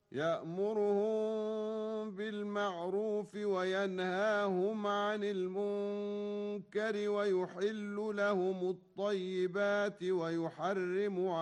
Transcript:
يأمرهم بالمعروف وينهاهم عن المنكر ويحل لهم الطيبات ويحرم